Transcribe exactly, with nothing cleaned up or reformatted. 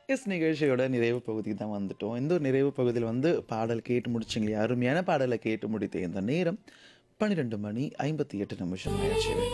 S நிகழ்ச்சியோட நிறைவு பகுதிக்கு தான் வந்துட்டோம். இந்த ஒரு நிறைவு பகுதியில வந்து பாடல் கேட்டு முடிச்சீங்க இல்லையா? அருமையான பாடல கேட்டு முடித்த இந்த நேரம் பன்னிரண்டு மணி ஐம்பத்தி எட்டு நிமிஷம் ஆயிருச்சு.